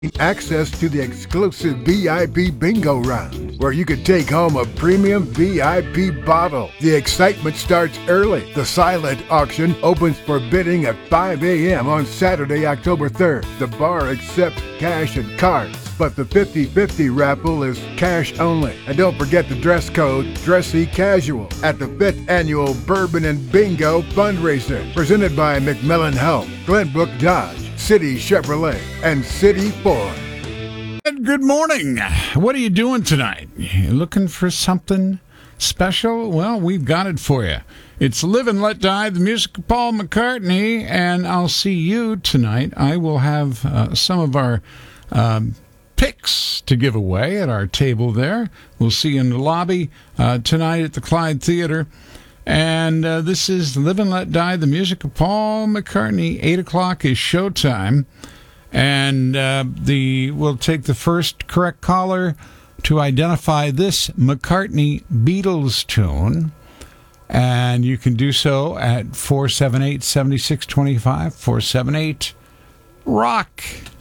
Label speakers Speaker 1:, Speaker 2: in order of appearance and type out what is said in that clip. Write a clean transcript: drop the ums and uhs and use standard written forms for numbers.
Speaker 1: access to the exclusive VIP bingo round, where you could take home a premium VIP bottle. The excitement starts early. The silent auction opens for bidding at 5 a.m. on Saturday, October 3rd. The bar accepts cash and cards, but the 50-50 raffle is cash only. And don't forget the dress code, dressy casual, at the 5th Annual Bourbon and Bingo Fundraiser, presented by McMillan Health, Glenbrook Dodge, City Chevrolet, and City Ford.
Speaker 2: Good morning. What are you doing tonight? You looking for something special? Well, we've got it for you. It's Live and Let Die, the music of Paul McCartney, and I'll see you tonight. I will have some of our picks to give away at our table there. We'll see you in the lobby tonight at the Clyde Theater. And this is Live and Let Die, the music of Paul McCartney. 8 o'clock is showtime. And we'll take the first correct caller to identify this McCartney Beatles tune. And you can do so at 478-7625, 478-ROCK.